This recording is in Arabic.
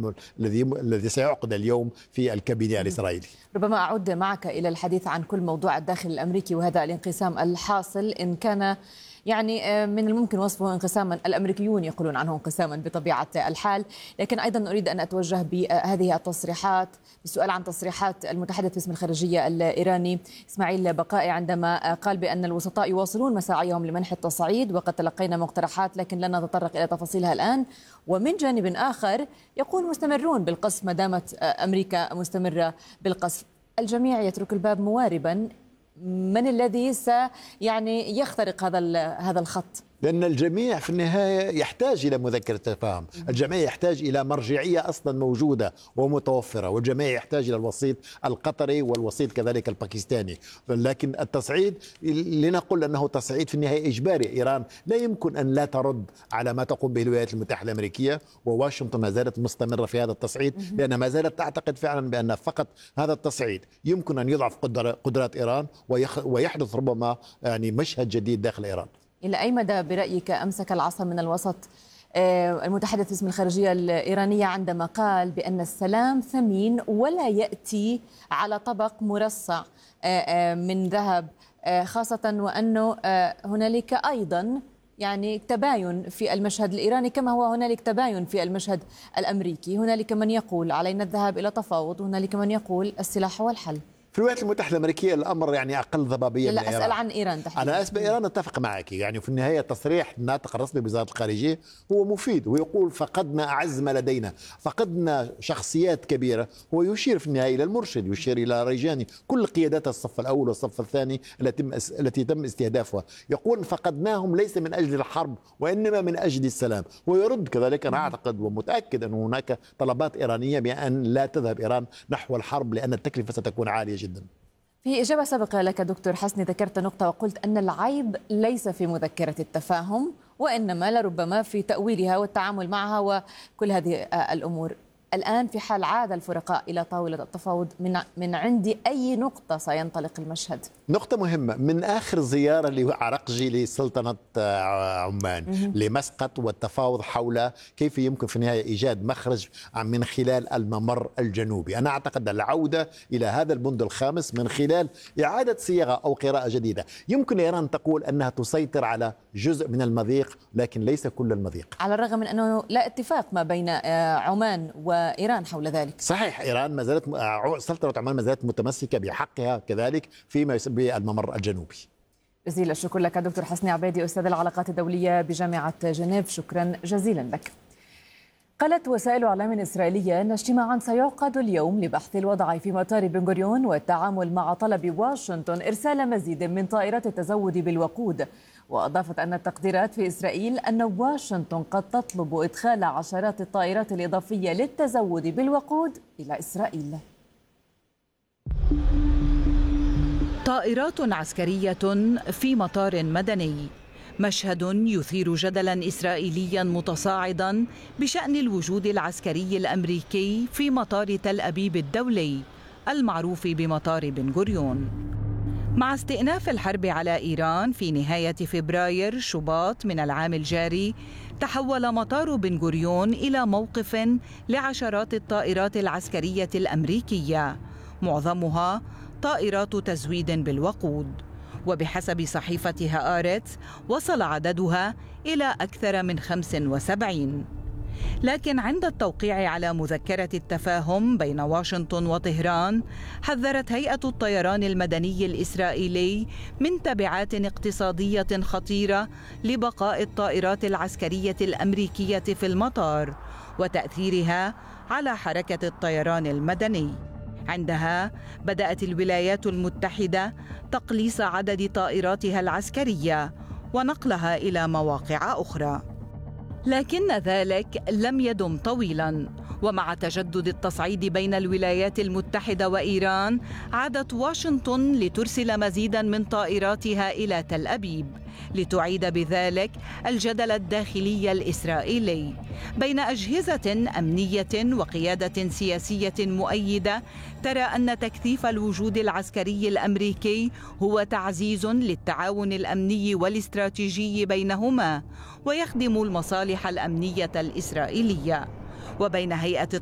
الذي سيعقد اليوم في الكابينة الإسرائيلي. ربما أعود معك إلى الحديث عن كل موضوع الداخل الأمريكي وهذا الانقسام الحاصل، إن كان يعني من الممكن وصفه انقساما، الأمريكيون يقولون عنه انقساما بطبيعة الحال. لكن أيضا أريد أن أتوجه بهذه التصريحات بسؤال عن تصريحات المتحدث باسم الخارجية الإيراني إسماعيل بقائي، عندما قال بأن الوسطاء يواصلون مساعيهم لمنح التصعيد وقد تلقينا مقترحات لكن لن نتطرق إلى تفاصيلها الآن. ومن جانب آخر يقول مستمرون بالقصف ما دامت أمريكا مستمرة بالقصف. الجميع يترك الباب مواربا، من الذي يعني يخترق هذا الخط؟ لأن الجميع في النهاية يحتاج إلى مذكرة تفاهم، الجميع يحتاج إلى مرجعية أصلا موجودة ومتوفرة، والجميع يحتاج إلى الوسيط القطري والوسيط كذلك الباكستاني. لكن التصعيد لنقول أنه تصعيد في النهاية إجباري. إيران لا يمكن أن لا ترد على ما تقوم به الولايات المتحدة الأمريكية، وواشنطن ما زالت مستمرة في هذا التصعيد، لأن ما زالت تعتقد فعلا بأن فقط هذا التصعيد يمكن أن يضعف قدرات إيران ويحدث ربما يعني مشهد جديد داخل إيران. إلى أي مدى برأيك أمسك العصا من الوسط المتحدث باسم الخارجية الإيرانية عندما قال بأن السلام ثمين ولا يأتي على طبق مرصع من ذهب، خاصة وأنه هنالك أيضا يعني تباين في المشهد الإيراني كما هو هنالك تباين في المشهد الأمريكي؟ هنالك من يقول علينا الذهاب إلى تفاوض، وهنالك من يقول السلاح هو الحل. في الولايات المتحدة الأمريكية الأمر يعني أقل ضبابية من لا، إيران. أسأل عن إيران تحديدا. أنا أسأل إيران، أتفق معك. يعني في النهاية تصريح الناطق الرسمي بوزارة الخارجية هو مفيد، ويقول فقدنا أعز ما لدينا، فقدنا شخصيات كبيرة. هو يشير في النهاية إلى المرشد، يشير إلى ريجاني، كل قيادات الصف الأول والصف الثاني التي تم استهدافها. يقول فقدناهم ليس من أجل الحرب وإنما من أجل السلام. ويرد كذلك، أنا أعتقد ومتأكد أن هناك طلبات إيرانية بأن لا تذهب إيران نحو الحرب لأن التكلفة ستكون عالية جدا. في إجابة سابقة لك دكتور حسني ذكرت نقطة وقلت أن العيب ليس في مذكرة التفاهم وإنما لربما في تأويلها والتعامل معها وكل هذه الأمور. الآن في حال عاد الفرقاء إلى طاولة التفاوض، من عندي أي نقطة سينطلق المشهد؟ نقطة مهمة، من آخر زيارة لعرقجي لسلطنة عمان لمسقط والتفاوض حول كيف يمكن في النهاية إيجاد مخرج من خلال الممر الجنوبي. أنا أعتقد العودة إلى هذا البند الخامس من خلال إعادة صياغة أو قراءة جديدة. يمكن إيران تقول أنها تسيطر على جزء من المضيق لكن ليس كل المضيق، على الرغم من أنه لا اتفاق ما بين عمان وإيران حول ذلك. صحيح، إيران ما زالت سلطنة عمان ما زالت متمسكة بحقها كذلك فيما يسمى الممر الجنوبي. جزيل الشكر لك دكتور حسني عبيدي، أستاذ العلاقات الدولية بجامعة جنيف، شكرا جزيلا لك. قالت وسائل إعلام إسرائيلية أن اجتماعا سيعقد اليوم لبحث الوضع في مطار بن غوريون والتعامل مع طلب واشنطن إرسال مزيد من طائرات التزود بالوقود. وأضافت أن التقديرات في إسرائيل أن واشنطن قد تطلب إدخال عشرات الطائرات الإضافية للتزود بالوقود إلى إسرائيل. طائرات عسكرية في مطار مدني، مشهد يثير جدلا إسرائيليا متصاعدا بشأن الوجود العسكري الأمريكي في مطار تل أبيب الدولي المعروف بمطار بن غوريون. مع استئناف الحرب على إيران في نهاية فبراير شباط من العام الجاري، تحول مطار بن غوريون إلى موقف لعشرات الطائرات العسكرية الأمريكية، معظمها طائرات تزويد بالوقود. وبحسب صحيفة هآرتز وصل عددها إلى أكثر من 75. لكن عند التوقيع على مذكرة التفاهم بين واشنطن وطهران، حذرت هيئة الطيران المدني الإسرائيلي من تبعات اقتصادية خطيرة لبقاء الطائرات العسكرية الأمريكية في المطار وتأثيرها على حركة الطيران المدني. عندها بدأت الولايات المتحدة تقليص عدد طائراتها العسكرية ونقلها إلى مواقع أخرى. لكن ذلك لم يدم طويلاً، ومع تجدد التصعيد بين الولايات المتحدة وإيران، عادت واشنطن لترسل مزيداً من طائراتها إلى تل أبيب لتعيد بذلك الجدل الداخلي الإسرائيلي بين أجهزة أمنية وقيادة سياسية مؤيدة ترى أن تكثيف الوجود العسكري الأمريكي هو تعزيز للتعاون الأمني والاستراتيجي بينهما ويخدم المصالح الأمنية الإسرائيلية، وبين هيئة